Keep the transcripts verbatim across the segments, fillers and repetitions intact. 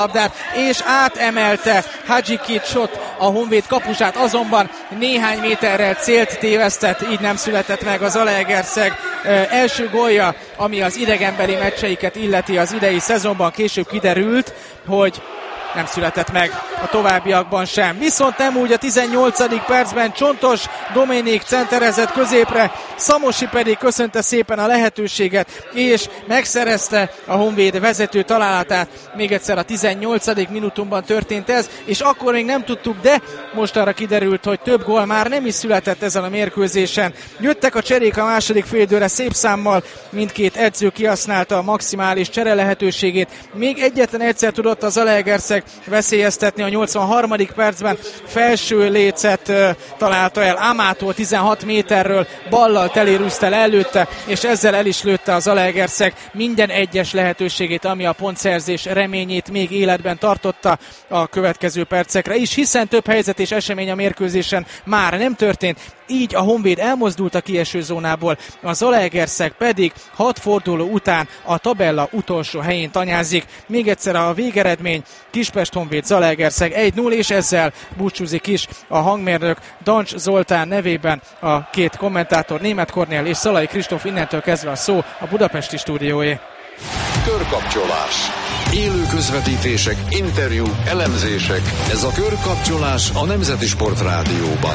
labdát, és átemelte Hadzsikicot, a Honvéd kapusát, azonban néhány méterrel célt tévesztett, így nem született meg az Zalaegerszeg első gólja, ami az idegenbeli meccseiket illeti az idei szezonban. Később kiderült, hogy nem született meg a továbbiakban sem. Viszont nem úgy a tizennyolcadik percben Csontos Dominik centerezett középre, Szamosi pedig köszönte szépen a lehetőséget, és megszerezte a Honvéd vezető találatát. Még egyszer a tizennyolcadik minutumban történt ez, és akkor még nem tudtuk, de most arra kiderült, hogy több gól már nem is született ezen a mérkőzésen. Jöttek a cserék a második félidőre szép számmal, mindkét edző kihasználta a maximális csere lehetőségét. Még egyetlen egyszer tudott az Zalaegerszeg veszélyeztetni, a nyolcvanharmadik percben felső lécet uh, találta el Amától tizenhat méterről, ballal telérűzte le előtte, és ezzel el is lőtte az Zalaegerszeg minden egyes lehetőségét, ami a pontszerzés reményét még életben tartotta a következő percekre is, hiszen több helyzet és esemény a mérkőzésen már nem történt, így a Honvéd elmozdult a kieső zónából, a Zalaegerszeg pedig hat forduló után a tabella utolsó helyén tanyázik. Még egyszer a végeredmény: Kispest Honvéd Zalaegerszeg egy null, és ezzel búcsúzik is a hangmérnök Dancs Zoltán nevében a két kommentátor, Németh Kornél és Szalai Kristóf. Innentől kezdve a szó a budapesti stúdióé. Körkapcsolás. Élő közvetítések, interjúk, elemzések. Ez a Körkapcsolás a Nemzeti Sport Rádióban.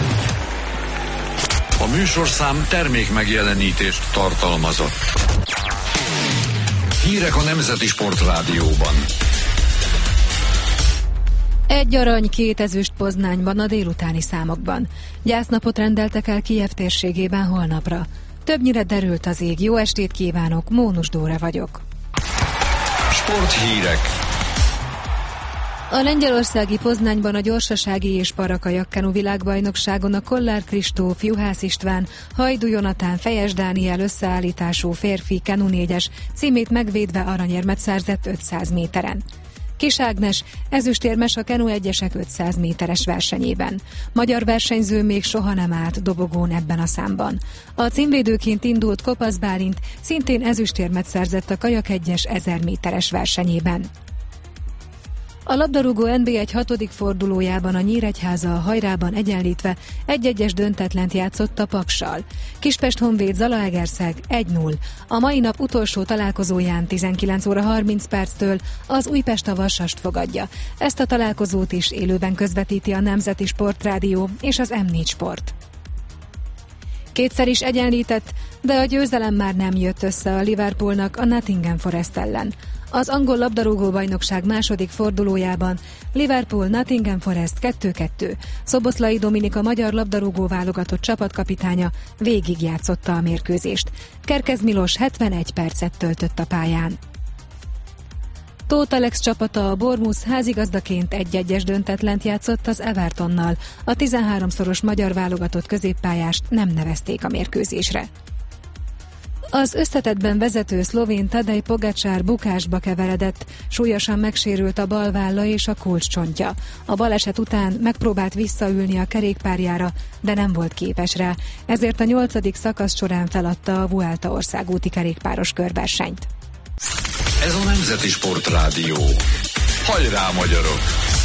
A műsorszám termék megjelenítést tartalmazott. Hírek a Nemzeti Sport Rádióban. Egy arany, két ezüst Poznányban a délutáni számokban. Gyásznapot rendeltek el Kijev térségében holnapra. Többnyire derült az ég. Jó estét kívánok, Mónus Dóra vagyok. Sporthírek. A lengyelországi Poznányban a gyorsasági és parakajakkenu világbajnokságon a Kollár Kristóf, Juhász István, Hajdú Jonatán, Fejes Dániel összeállítású férfi kenu négyes címét megvédve aranyérmet szerzett ötszáz méteren. Kis Ágnes ezüstérmes a kenu egyesek ötszáz méteres versenyében. Magyar versenyző még soha nem állt dobogón ebben a számban. A címvédőként indult Kopasz Bálint szintén ezüstérmet szerzett a kajak egyes ezer méteres versenyében. A labdarúgó en bé egy hatodik fordulójában a Nyíregyháza a Hajrában egyenlítve egy-egyes döntetlent játszott a Paksal. Kispest Honvéd Zalaegerszeg egy null. A mai nap utolsó találkozóján tizenkilenc óra harminc perctől az Újpest a Vasast fogadja. Ezt a találkozót is élőben közvetíti a Nemzeti Sport Rádió és az em négy Sport. Kétszer is egyenlített, de a győzelem már nem jött össze a Liverpoolnak a Nottingham Forest ellen. Az angol labdarúgó bajnokság második fordulójában Liverpool Nottingham Forest kettő kettő. Szoboszlai Dominik, a magyar labdarúgó válogatott csapatkapitánya végigjátszotta a mérkőzést. Kerkez Milos hetvenegy percet töltött a pályán. Tóth Alex csapata, a Bournemouth házigazdaként egy-egyes döntetlent játszott az Evertonnal. A tizenháromszoros magyar válogatott középpályást nem nevezték a mérkőzésre. Az összetettben vezető szlovén Tadej Pogačar bukásba keveredett, súlyosan megsérült a bal válla és a kulcscsontja. A baleset után megpróbált visszaülni a kerékpárjára, de nem volt képes rá, ezért a nyolcadik szakasz során feladta a Vuelta országúti kerékpáros körversenyt. Ez a Nemzeti Sport Rádió. Hajrá, magyarok!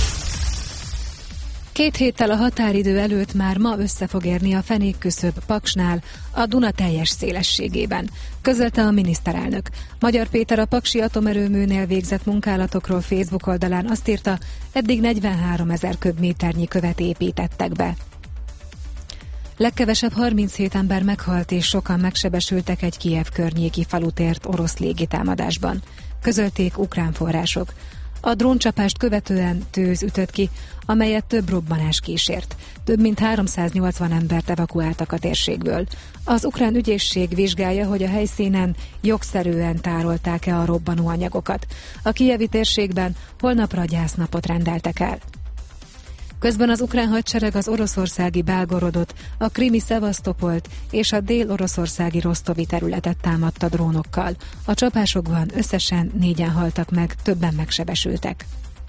Két héttel a határidő előtt már ma össze fog érni a fenékküszöb Paksnál a Duna teljes szélességében, közölte a miniszterelnök. Magyar Péter a paksi atomerőműnél végzett munkálatokról Facebook oldalán azt írta, eddig negyvenháromezer köbméternyi követ építettek be. Legkevesebb harminchét ember meghalt és sokan megsebesültek egy Kijev környéki falut ért orosz légitámadásban, közölték ukrán források. A dróncsapást követően tűz ütött ki, amelyet több robbanás kísért. Több mint háromszáznyolcvan embert evakuáltak a térségből. Az ukrán ügyészség vizsgálja, hogy a helyszínen jogszerűen tárolták-e a robbanóanyagokat. A kijevi térségben holnapra gyásznapot rendeltek el. Közben az ukrán hadsereg az oroszországi Belgorodot, a krimi Szevasztopolt és a dél-oroszországi Rosztovi területet támadta drónokkal. A csapásokban összesen négyen haltak meg, többen megsebesültek.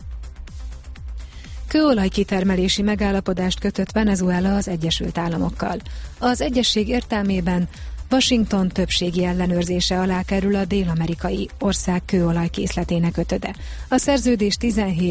Kőolaj kitermelési megállapodást kötött Venezuela az Egyesült Államokkal. Az egyesség értelmében Washington többségi ellenőrzése alá kerül a dél-amerikai ország kőolajkészletének ötöde. A szerződés tizenhét